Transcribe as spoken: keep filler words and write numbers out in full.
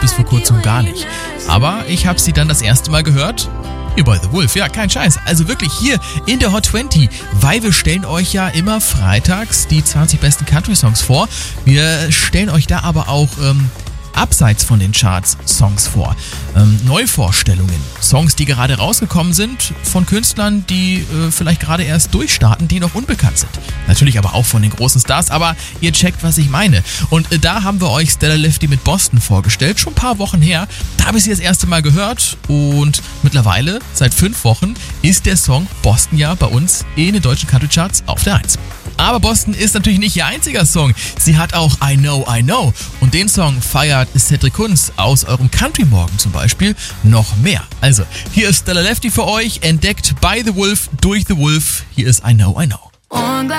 bis vor kurzem gar nicht. Aber ich habe sie dann das erste Mal gehört hier bei The Wolf. Ja, kein Scheiß. Also wirklich hier in der Hot zwanzig, weil wir stellen euch ja immer freitags die zwanzig besten Country-Songs vor. Wir stellen euch da aber auch ähm, abseits von den Charts Songs vor. Ähm, Neuvorstellungen, Songs, die gerade rausgekommen sind von Künstlern, die äh, vielleicht gerade erst durchstarten, die noch unbekannt sind. Natürlich aber auch von den großen Stars, aber ihr checkt, was ich meine. Und äh, da haben wir euch Stella Lefty mit Boston vorgestellt, schon ein paar Wochen her. Da habe ich sie das erste Mal gehört und mittlerweile, seit fünf Wochen, ist der Song Boston ja bei uns in den deutschen Country Charts auf der eins. Aber Boston ist natürlich nicht ihr einziger Song. Sie hat auch I Know, I Know. Und den Song feiert Cedric Kunz aus eurem Country Morgen zum Beispiel noch mehr. Also, hier ist Stella Lefty für euch, entdeckt by The Wolf, durch The Wolf. Hier ist I Know, I Know.